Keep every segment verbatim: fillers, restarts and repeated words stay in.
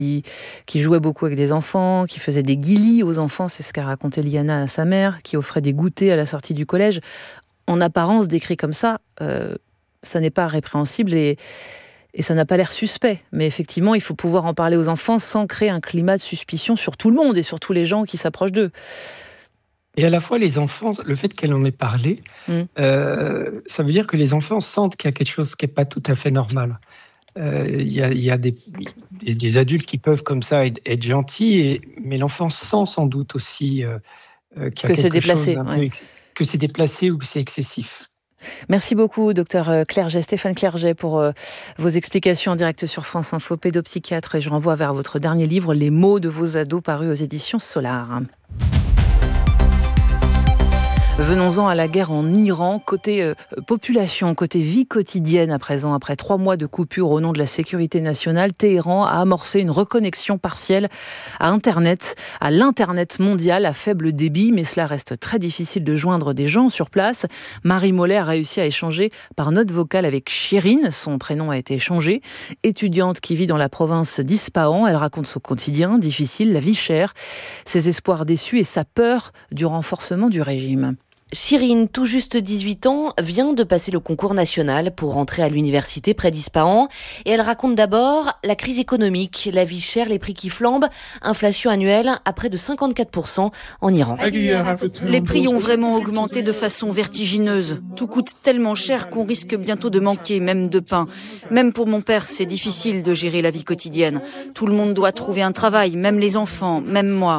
qui, qui jouait beaucoup avec des enfants, qui faisait des guilis aux enfants, c'est ce qu'a raconté Liana à sa mère, qui offrait des goûters à la sortie du collège. En apparence, décrit comme ça, euh, ça n'est pas répréhensible et, et ça n'a pas l'air suspect. Mais effectivement, il faut pouvoir en parler aux enfants sans créer un climat de suspicion sur tout le monde et sur tous les gens qui s'approchent d'eux. Et à la fois, les enfants, le fait qu'elle en ait parlé, mmh. euh, ça veut dire que les enfants sentent qu'il y a quelque chose qui n'est pas tout à fait normal. Il euh, y a, y a des, des, des adultes qui peuvent comme ça être, être gentils, et, mais l'enfant sent sans doute aussi euh, qu'il y a que quelque c'est déplacé, chose d'un ouais. peu, que c'est déplacé ou que c'est excessif. Merci beaucoup, docteur Clerget, Stéphane Clerget, pour euh, vos explications en direct sur France Info, pédopsychiatre. Et je renvoie vers votre dernier livre, Les mots de vos ados, paru aux éditions Solar. Venons-en à la guerre en Iran, côté euh, population, côté vie quotidienne à présent. Après trois mois de coupure au nom de la sécurité nationale, Téhéran a amorcé une reconnexion partielle à Internet, à l'Internet mondial à faible débit, mais cela reste très difficile de joindre des gens sur place. Marie Mollet a réussi à échanger par note vocale avec Chirine, son prénom a été changé, étudiante qui vit dans la province d'Ispahan. Elle raconte son quotidien difficile, la vie chère, ses espoirs déçus et sa peur du renforcement du régime. Chirine, tout juste dix-huit ans, vient de passer le concours national pour rentrer à l'université près d'Ispahan. Et elle raconte d'abord la crise économique, la vie chère, les prix qui flambent, inflation annuelle à près de cinquante-quatre pour cent en Iran. Les prix ont vraiment augmenté de façon vertigineuse. Tout coûte tellement cher qu'on risque bientôt de manquer, même de pain. Même pour mon père, c'est difficile de gérer la vie quotidienne. Tout le monde doit trouver un travail, même les enfants, même moi.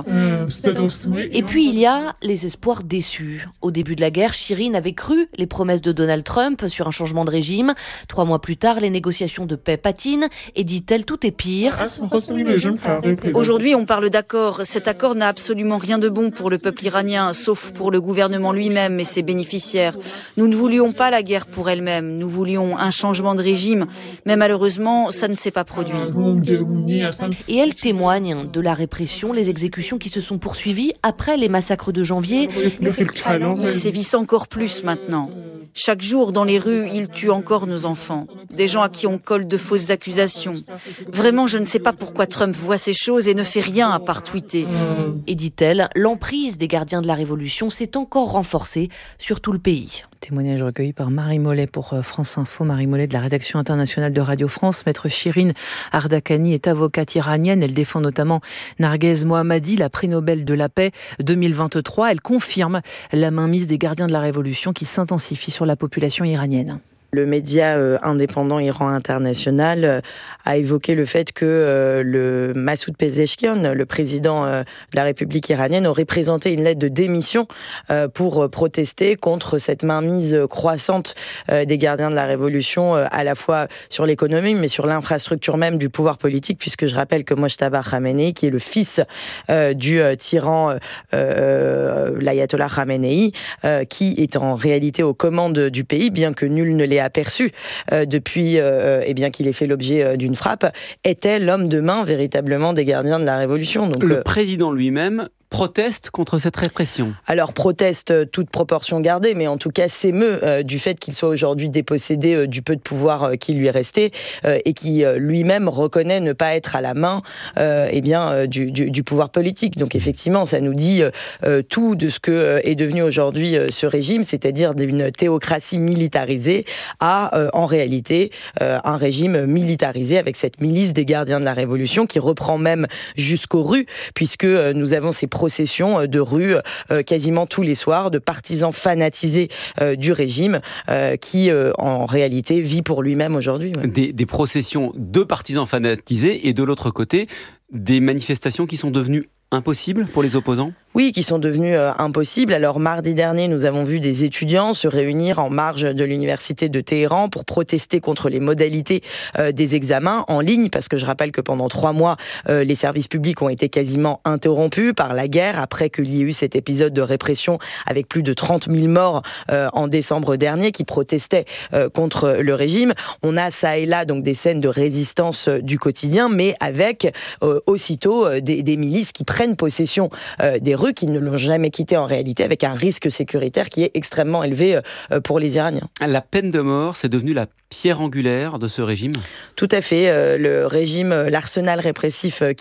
Et puis il y a les espoirs déçus. Au début Au début de la guerre, Chirine avait cru les promesses de Donald Trump sur un changement de régime. Trois mois plus tard, les négociations de paix patinent et dit-elle, tout est pire. Aujourd'hui, on parle d'accord. Cet accord n'a absolument rien de bon pour le peuple iranien, sauf pour le gouvernement lui-même et ses bénéficiaires. Nous ne voulions pas la guerre pour elle-même. Nous voulions un changement de régime. Mais malheureusement, ça ne s'est pas produit. Et elle témoigne de la répression, les exécutions qui se sont poursuivies après les massacres de janvier. Ils sévissent encore plus maintenant. Chaque jour, dans les rues, ils tuent encore nos enfants. Des gens à qui on colle de fausses accusations. Vraiment, je ne sais pas pourquoi Trump voit ces choses et ne fait rien à part tweeter. Et dit-elle, l'emprise des gardiens de la Révolution s'est encore renforcée sur tout le pays. Témoignage recueilli par Marie Mollet pour France Info. Marie Mollet de la rédaction internationale de Radio France. Maître Chirine Ardakhani est avocate iranienne. Elle défend notamment Narguez Mohammadi, la prix Nobel de la paix deux mille vingt-trois. Elle confirme la mainmise des gardiens de la Révolution qui s'intensifie sur la population iranienne. Le média euh, indépendant Iran International euh, a évoqué le fait que euh, le Massoud Pezeshkian, le président euh, de la République iranienne, aurait présenté une lettre de démission euh, pour protester contre cette mainmise croissante euh, des gardiens de la Révolution, euh, à la fois sur l'économie, mais sur l'infrastructure même du pouvoir politique, puisque je rappelle que Mojtaba Khamenei, qui est le fils euh, du euh, tyran euh, l'ayatollah Khamenei, euh, qui est en réalité aux commandes du pays, bien que nul ne l'ait aperçu euh, depuis euh, eh bien qu'il ait fait l'objet euh, d'une frappe, était l'homme de main véritablement des gardiens de la Révolution. Donc, le euh, président lui-même proteste contre cette répression. Alors proteste, toute proportion gardée, mais en tout cas s'émeut euh, du fait qu'il soit aujourd'hui dépossédé euh, du peu de pouvoir euh, qui lui est resté euh, et qui euh, lui-même reconnaît ne pas être à la main euh, eh bien, euh, du, du, du pouvoir politique. Donc effectivement, ça nous dit euh, tout de ce que euh, est devenu aujourd'hui euh, ce régime, c'est-à-dire d'une théocratie militarisée à, euh, en réalité, euh, un régime militarisé avec cette milice des gardiens de la Révolution qui reprend même jusqu'aux rues, puisque euh, nous avons ces processions de rue euh, quasiment tous les soirs, de partisans fanatisés euh, du régime euh, qui, euh, en réalité, vit pour lui-même aujourd'hui. Ouais. Des, des processions de partisans fanatisés et de l'autre côté, des manifestations qui sont devenues impossibles pour les opposants ? Oui, qui sont devenus euh, impossibles. Alors, mardi dernier, nous avons vu des étudiants se réunir en marge de l'université de Téhéran pour protester contre les modalités euh, des examens en ligne, parce que je rappelle que pendant trois mois, euh, les services publics ont été quasiment interrompus par la guerre, après qu'il y ait eu cet épisode de répression avec plus de trente mille morts euh, en décembre dernier, qui protestaient euh, contre le régime. On a ça et là donc des scènes de résistance euh, du quotidien, mais avec euh, aussitôt euh, des, des milices qui prennent possession euh, des rues, qui ne l'ont jamais quitté en réalité, avec un risque sécuritaire qui est extrêmement élevé pour les Iraniens. La peine de mort, c'est devenu la pierre angulaire de ce régime ? Tout à fait. Le régime, l'arsenal répressif